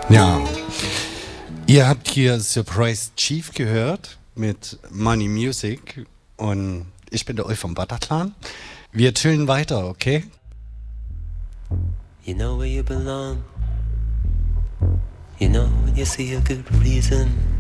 Ja, ihr habt hier Surprise Chief gehört mit Money Music und ich bin der Ulf vom Bataclan. Wir chillen weiter, okay? You know where you belong. You know when you see a good reason.